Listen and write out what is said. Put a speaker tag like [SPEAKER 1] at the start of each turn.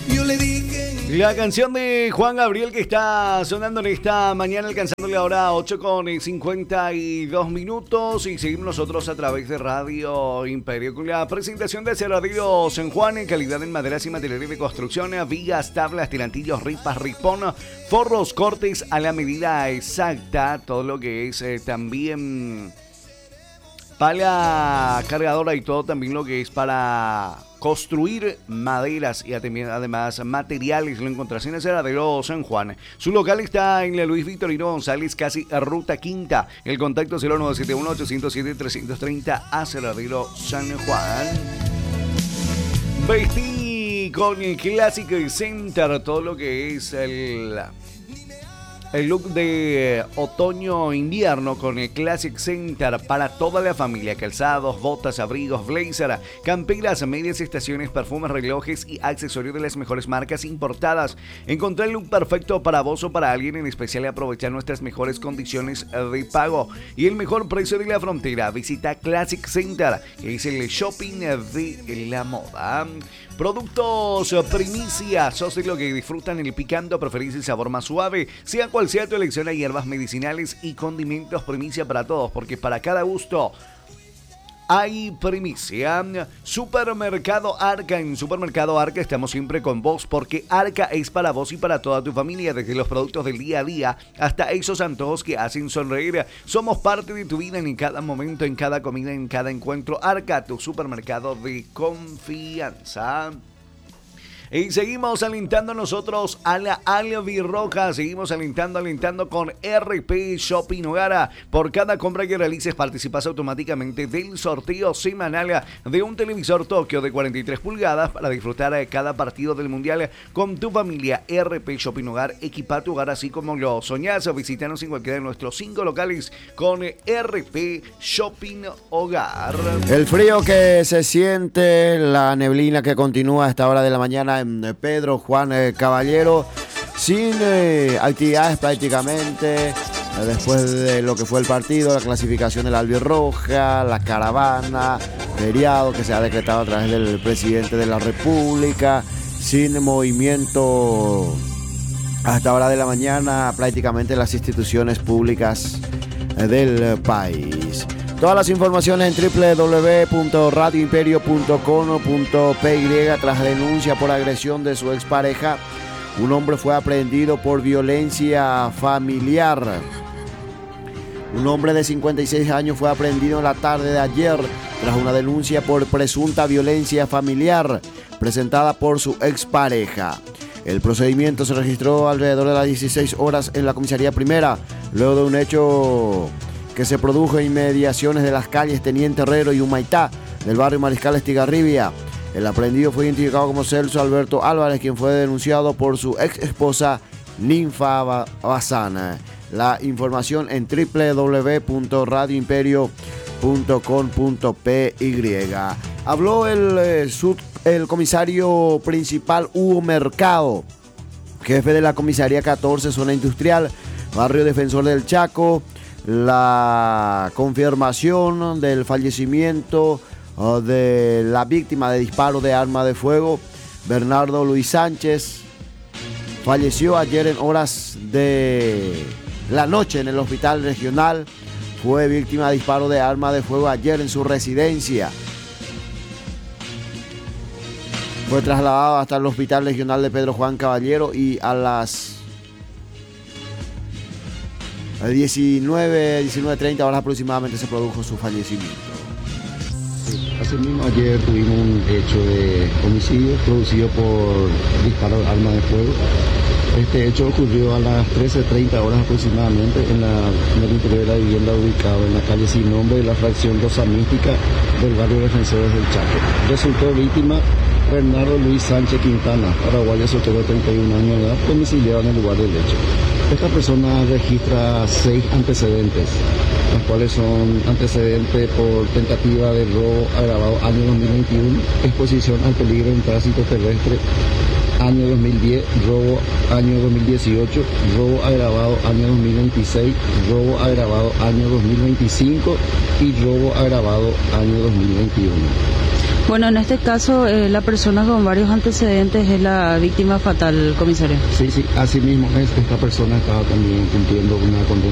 [SPEAKER 1] Yo le dije...
[SPEAKER 2] La canción de Juan Gabriel que está sonando en esta mañana, alcanzándole ahora 8:52 y seguimos nosotros a través de Radio Imperio con la presentación de Cerradillo San Juan en calidad en maderas y materiales de construcción, vigas, tablas, tirantillos, ripas, ripón, forros, cortes a la medida exacta, todo lo que es también pala cargadora y todo también lo que es para construir maderas y además materiales. Lo encontrás en el Cerradero San Juan. Su local está en la Luis Victorino González, casi Ruta Quinta. El contacto 0971-807-330 a Cerradero San Juan. Vestí con el Classic Center todo lo que es el look de otoño-invierno con el Classic Center para toda la familia. Calzados, botas, abrigos, blazer, camperas, medias, estaciones, perfumes, relojes y accesorios de las mejores marcas importadas. Encontrá el look perfecto para vos o para alguien en especial y aprovechar nuestras mejores condiciones de pago y el mejor precio de la frontera. Visita Classic Center, que es el shopping de la moda. Productos primicia, sos de lo que disfrutan el picante, preferís el sabor más suave, sea cual sea tu elección, hay hierbas medicinales y condimentos primicia para todos, porque para cada gusto hay primicia. Supermercado Arca. En Supermercado Arca estamos siempre con vos porque Arca es para vos y para toda tu familia, desde los productos del día a día hasta esos antojos que hacen sonreír. Somos parte de tu vida en cada momento, en cada comida, en cada encuentro. Arca, tu supermercado de confianza. Y seguimos alentando nosotros a la albirroja. Seguimos alentando con RP Shopping Hogar. Por cada compra que realices participas automáticamente del sorteo semanal de un televisor Tokio de 43 pulgadas para disfrutar de cada partido del Mundial con tu familia. RP Shopping Hogar, equipa tu hogar así como lo soñás. Visítanos en cualquiera de nuestros 5 locales con RP Shopping Hogar.
[SPEAKER 3] El frío que se siente, la neblina que continúa a esta hora de la mañana en Pedro Juan Caballero, sin actividades prácticamente, después de lo que fue el partido, la clasificación de la albirroja, la caravana, feriado que se ha decretado a través del presidente de la República, sin movimiento hasta hora de la mañana prácticamente las instituciones públicas del país. Todas las informaciones en www.radioimperio.com.py. Tras denuncia por agresión de su expareja, un hombre fue aprehendido por violencia familiar. Un hombre de 56 años fue aprehendido en la tarde de ayer tras una denuncia por presunta violencia familiar presentada por su expareja. El procedimiento se registró alrededor de las 16 horas en la comisaría primera, luego de un hecho que se produjo en inmediaciones de las calles Teniente Herrero y Humaitá del barrio Mariscal Estigarribia. El aprehendido fue identificado como Celso Alberto Álvarez, quien fue denunciado por su ex esposa Ninfa Bazana. La información en www.radioimperio.com.py. Habló el comisario principal Hugo Mercado, jefe de la comisaría 14, zona industrial, barrio Defensor del Chaco. La confirmación del fallecimiento de la víctima de disparo de arma de fuego, Bernardo Luis Sánchez, falleció ayer en horas de la noche en el hospital regional. Fue víctima de disparo de arma de fuego ayer en su residencia. Fue trasladado hasta el hospital regional de Pedro Juan Caballero y a las 19:30 horas aproximadamente se produjo su fallecimiento.
[SPEAKER 4] Asimismo, ayer tuvimos un hecho de homicidio producido por disparo de arma de fuego. Este hecho ocurrió a las 13:30 horas aproximadamente en el interior de la vivienda ubicada en la calle Sin Nombre de la fracción Rosa Mística del barrio Defensores del Chaco. Resultó víctima Bernardo Luis Sánchez Quintana, paraguayo soltero de 31 años de edad, domiciliado en el lugar del hecho. Esta persona registra 6 antecedentes, los cuales son antecedentes por tentativa de robo agravado año 2021, exposición al peligro en tránsito terrestre año 2010, robo año 2018, robo agravado año 2026, robo agravado año 2025 y robo agravado año 2021.
[SPEAKER 1] Bueno, en este caso, la persona con varios antecedentes es la víctima fatal, comisario.
[SPEAKER 4] Sí, así mismo es. Esta persona estaba también cumpliendo una condena